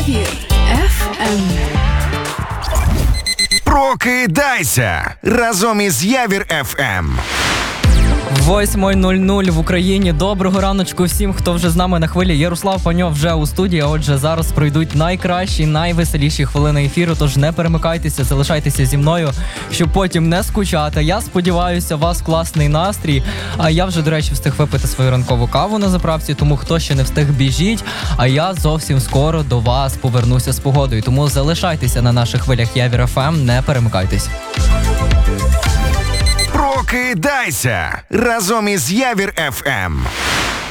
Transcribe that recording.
Явір ФМ. Прокидайся разом із Явір ФМ. 8:00 в Україні. Доброго раночку всім, хто вже з нами на хвилі. Ярослав Паньов вже у студії, а отже зараз пройдуть найкращі, найвеселіші хвилини ефіру, тож не перемикайтеся, залишайтеся зі мною, щоб потім не скучати. Я сподіваюся, у вас класний настрій, а я вже, до речі, встиг випити свою ранкову каву на заправці, тому хто ще не встиг, біжіть, а я зовсім скоро до вас повернуся з погодою, тому залишайтеся на наших хвилях Явір ФМ, не перемикайтесь. Прокидайся разом із Явір ФМ.